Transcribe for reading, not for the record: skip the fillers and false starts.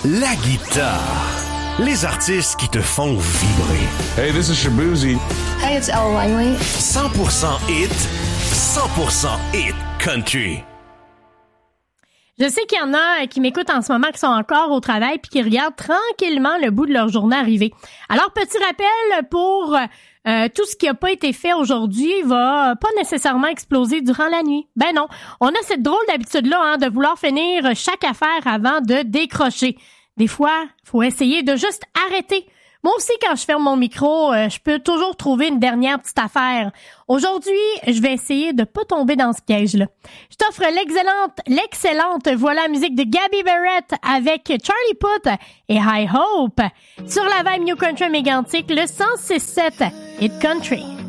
la guitare. Les artistes qui te font vibrer. Hey, this is Shabuzi. Hey, it's Elle Langley. 100% hit, 100% hit country. Je sais qu'il y en a qui m'écoutent en ce moment, qui sont encore au travail puis qui regardent tranquillement le bout de leur journée arriver. Alors, petit rappel pour tout ce qui n'a pas été fait aujourd'hui va pas nécessairement exploser durant la nuit. Ben non, on a cette drôle d'habitude-là de vouloir finir chaque affaire avant de décrocher. Des fois, faut essayer de juste arrêter. Moi aussi, quand je ferme mon micro, je peux toujours trouver une dernière petite affaire. Aujourd'hui, je vais essayer de pas tomber dans ce piège-là. Je t'offre l'excellente voilà musique de Gabby Barrett avec Charlie Puth et High Hope sur la vibe New Country Mégantic, le 106.7 Hit Country.